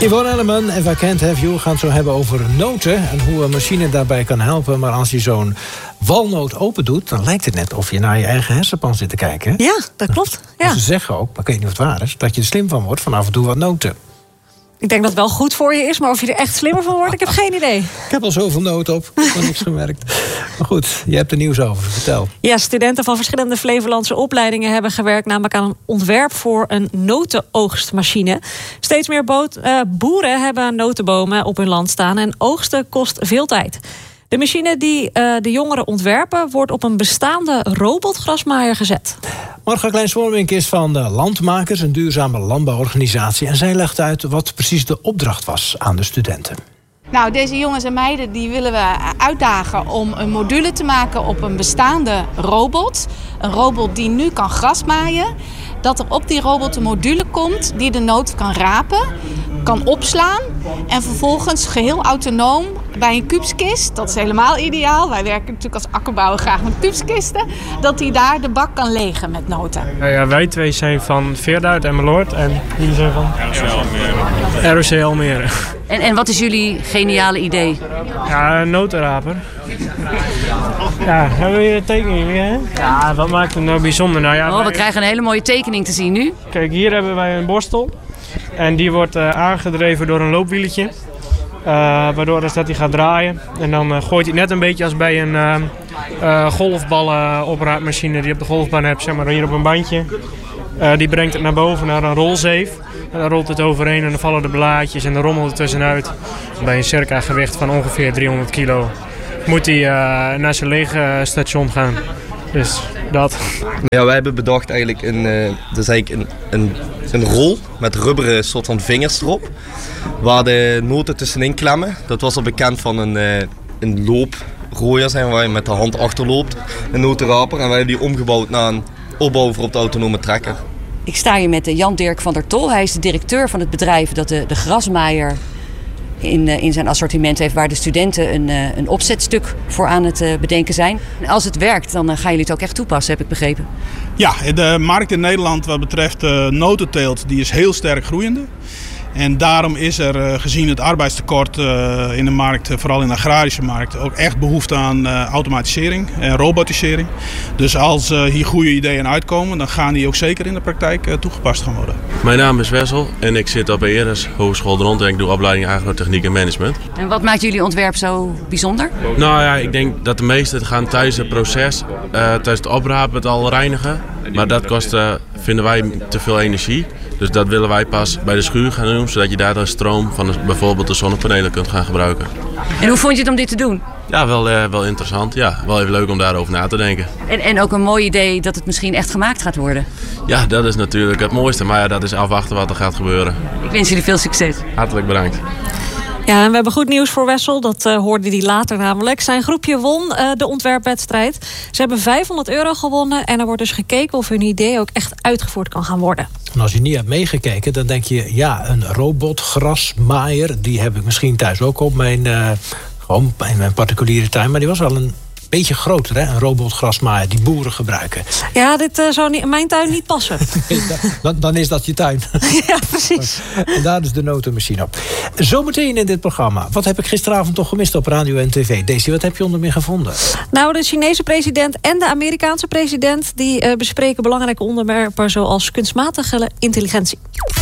Yvonne Elleman en If I Can't Have You gaan het zo hebben over noten en hoe een machine daarbij kan helpen. Maar als je zo'n walnoot open doet, dan lijkt het net of je naar je eigen hersenpan zit te kijken. Ja, dat klopt. Ja. Ze zeggen ook, maar ik weet niet of het waar is, dat je er slim van wordt van af en toe wat noten. Ik denk dat het wel goed voor je is, maar of je er echt slimmer van wordt, ik heb geen idee. Ik heb al zoveel noten op, ik heb niks gemerkt. Maar goed, je hebt er nieuws over, vertel. Ja, studenten van verschillende Flevolandse opleidingen hebben gewerkt namelijk aan een ontwerp voor een notenoogstmachine. Steeds meer boeren hebben notenbomen op hun land staan en oogsten kost veel tijd. De machine die de jongeren ontwerpen wordt op een bestaande robotgrasmaaier gezet. Marga Klein-Swarmink is van de Landmakers, een duurzame landbouworganisatie. En zij legt uit wat precies de opdracht was aan de studenten. Nou, deze jongens en meiden die willen we uitdagen om een module te maken op een bestaande robot. Een robot die nu kan grasmaaien. Dat er op die robot een module komt die de noot kan rapen, kan opslaan en vervolgens geheel autonoom bij een kuubskist, dat is helemaal ideaal. Wij werken natuurlijk als akkerbouwer graag met kuubskisten, dat hij daar de bak kan legen met noten. Ja, wij twee zijn van Veerda uit Emmeloord en jullie zijn van ROC Almere. En wat is jullie geniale idee? Ja, een notenraper. Ja, hebben we hier een tekening weer, hè? Ja, wat maakt het nou bijzonder? Nou, ja, we krijgen een hele mooie tekening te zien nu. Kijk, hier hebben wij een borstel. En die wordt aangedreven door een loopwieltje. Waardoor dat hij gaat draaien. En dan gooit hij net een beetje als bij een golfballen-opraapmachine die op de golfbaan hebt, zeg maar hier op een bandje. Die brengt het naar boven naar een rolzeef. En dan rolt het overheen en dan vallen de blaadjes en dan rommelt het tussenuit. Bij een circa gewicht van ongeveer 300 kilo moet hij naar zijn leegstation gaan. Dus dat. Ja, wij hebben bedacht eigenlijk een rol met rubberen soort van vingers erop. Waar de noten tussenin klemmen. Dat was al bekend van een looprooier zijn waar je met de hand achterloopt. Een notenraper. En wij hebben die omgebouwd naar een opbouw voor op de autonome trekker. Ik sta hier met Jan-Dirk van der Tol. Hij is de directeur van het bedrijf dat de grasmaaier in zijn assortiment heeft, waar de studenten een opzetstuk voor aan het bedenken zijn. En als het werkt, dan gaan jullie het ook echt toepassen, heb ik begrepen. Ja, de markt in Nederland wat betreft notenteelt, die is heel sterk groeiende. En daarom is er gezien het arbeidstekort in de markt, vooral in de agrarische markt, ook echt behoefte aan automatisering en robotisering. Dus als hier goede ideeën uitkomen, dan gaan die ook zeker in de praktijk toegepast gaan worden. Mijn naam is Wessel en ik zit op ERS Hogeschool Drenthe en ik doe opleiding agrotechniek en management. En wat maakt jullie ontwerp zo bijzonder? Nou ja, ik denk dat de meesten gaan tijdens het proces, tijdens het oprapen het al reinigen. Maar dat kost, vinden wij, te veel energie. Dus dat willen wij pas bij de schuur gaan doen, zodat je daar de stroom van bijvoorbeeld de zonnepanelen kunt gaan gebruiken. En hoe vond je het om dit te doen? Ja, wel interessant. Ja, wel even leuk om daarover na te denken. En ook een mooi idee dat het misschien echt gemaakt gaat worden. Ja, dat is natuurlijk het mooiste. Maar ja, dat is afwachten wat er gaat gebeuren. Ik wens jullie veel succes. Hartelijk bedankt. Ja, en we hebben goed nieuws voor Wessel. Dat hoorde hij later namelijk. Zijn groepje won de ontwerpwedstrijd. Ze hebben €500 gewonnen. En er wordt dus gekeken of hun idee ook echt uitgevoerd kan gaan worden. En als je niet hebt meegekeken, dan denk je, ja, een robotgrasmaaier, die heb ik misschien thuis ook op mijn particuliere tuin. Maar die was wel een beetje groter, hè? Een robotgrasmaaier die boeren gebruiken. Ja, dit zou in mijn tuin niet passen. dan is dat je tuin. Ja, precies. En daar is de notenmachine op. Zometeen in dit programma. Wat heb ik gisteravond toch gemist op radio en tv? Daisy, wat heb je onder meer gevonden? Nou, de Chinese president en de Amerikaanse president die bespreken belangrijke onderwerpen zoals kunstmatige intelligentie.